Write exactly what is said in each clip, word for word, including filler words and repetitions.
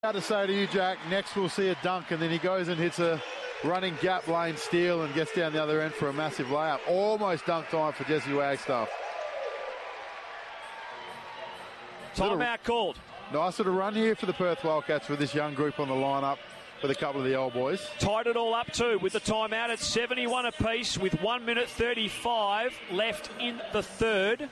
How to say to you, Jack, next we'll see a dunk, and then he goes and hits a running gap lane steal and gets down the other end for a massive layup. Almost dunk time for Jesse Wagstaff. Timeout called. Nice little run here for the Perth Wildcats with this young group on the lineup with a couple of the old boys. Tied it all up too with the timeout at seventy-one apiece with one minute thirty-five left in the third.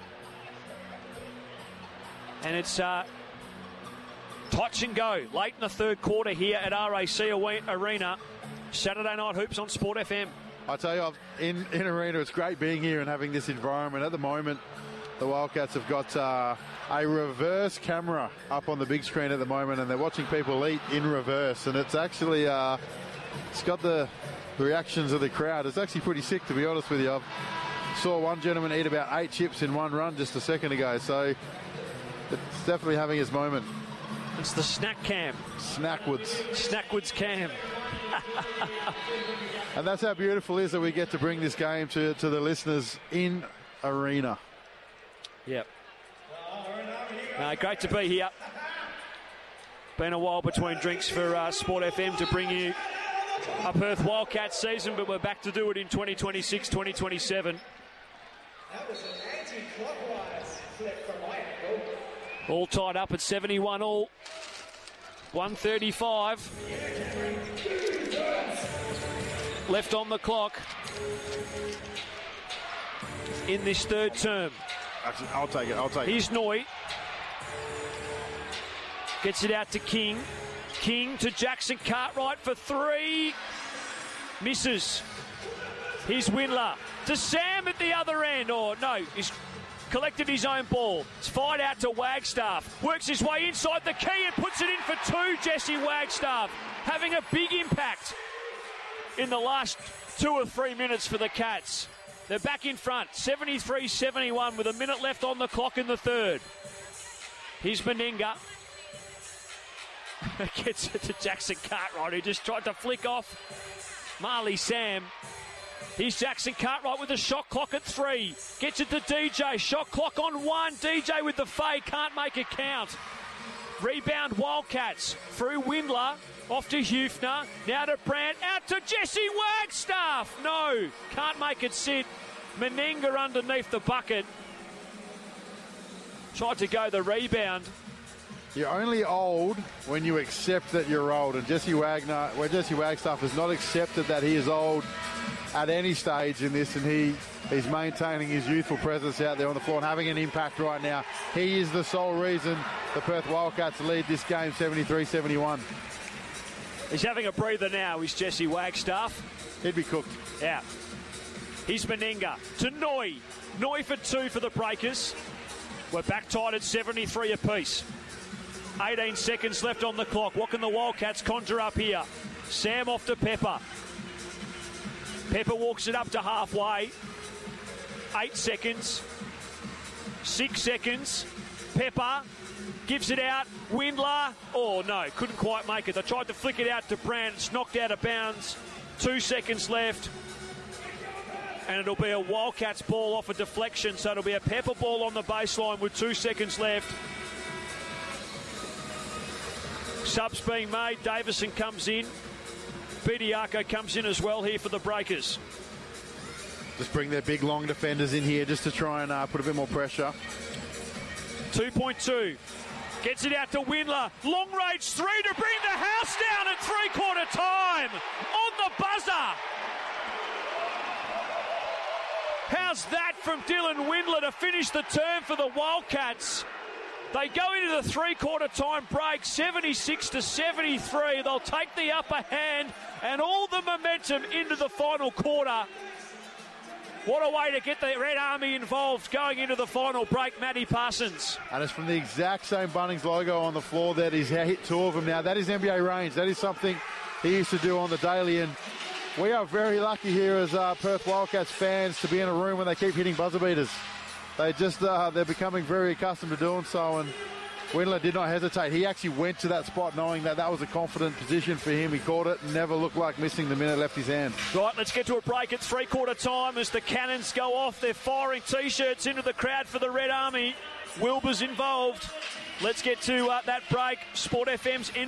And it's uh, touch and go late in the third quarter here at R A C Arena. Saturday Night Hoops on Sport F M. I tell you, in, in Arena, it's great being here and having this environment. At the moment, the Wildcats have got uh, a reverse camera up on the big screen at the moment, and they're watching people eat in reverse. And it's actually, uh, it's got the reactions of the crowd. It's actually pretty sick, to be honest with you. I saw one gentleman eat about eight chips in one run just a second ago. So it's definitely having its moment. It's the snack cam. Snackwoods. Snackwoods cam. And that's how beautiful it is that we get to bring this game to, to the listeners in Arena. Yep. No, great to be here. Been a while between drinks for uh, Sport F M to bring you a Perth Wildcats season, but we're back to do it in twenty twenty-six twenty twenty-seven. That was an anti-clockwise flip from my ankle. All tied up at seventy-one all. one thirty-five. Left on the clock in this third term. Actually, I'll take it. I'll take Here's it. Noy. Gets it out to King. King to Jackson Cartwright for three. Misses. Here's Windler. To Sam at the other end. Or oh, no, he's collected his own ball. It's fired out to Wagstaff. Works his way inside the key and puts it in for two. Jesse Wagstaff having a big impact in the last two or three minutes for the Cats. They're back in front, seventy-three seventy-one with a minute left on the clock in the third. Here's Meninga. Gets it to Jackson Cartwright, who just tried to flick off Marley Sam. Here's Jackson Cartwright with a shot clock at three. Gets it to D J. Shot clock on one. D J with the fade. Can't make it count. Rebound Wildcats through Windler. Off to Hufner. Now to Brandt. Out to Jesse Wagstaff. No. Can't make it sit. Meninga underneath the bucket. Tried to go the rebound. You're only old when you accept that you're old, and Jesse Wagner, well, Jesse Wagstaff has not accepted that he is old at any stage in this, and he he's maintaining his youthful presence out there on the floor and having an impact right now. He is the sole reason the Perth Wildcats lead this game seventy-three seventy-one. He's having a breather now, is Jesse Wagstaff. He'd be cooked. Yeah. Here's Meninga to Noy. Noy for two for the Breakers. We're back tied at seventy-three apiece. eighteen seconds left on the clock. What can the Wildcats conjure up here? Sam off to Pepper. Pepper walks it up to halfway. Eight seconds. Six seconds. Pepper gives it out. Windler. Oh, no. Couldn't quite make it. They tried to flick it out to Brandt. It's knocked out of bounds. Two seconds left. And it'll be a Wildcats ball off a deflection. So it'll be a Pepper ball on the baseline with two seconds left. Subs being made. Davison comes in. Bediako comes in as well here for the Breakers. Just bring their big, long defenders in here just to try and uh, put a bit more pressure. two point two. Gets it out to Windler. Long range three to bring the house down at three-quarter time. On the buzzer. How's that from Dylan Windler to finish the term for the Wildcats? They go into the three-quarter time break, seventy-six to seventy-three. They'll take the upper hand and all the momentum into the final quarter. What a way to get the Red Army involved going into the final break, Matty Parsons. And it's from the exact same Bunnings logo on the floor that he's hit two of them now. That is N B A range. That is something he used to do on the daily. And we are very lucky here as uh, Perth Wildcats fans to be in a room when they keep hitting buzzer beaters. They just, uh, they're becoming very accustomed to doing so, and Windler did not hesitate. He actually went to that spot knowing that that was a confident position for him. He caught it and never looked like missing the minute left his hand. Right, let's get to a break at three-quarter time as the cannons go off. They're firing T-shirts into the crowd for the Red Army. Wilbur's involved. Let's get to uh, that break. Sport F M's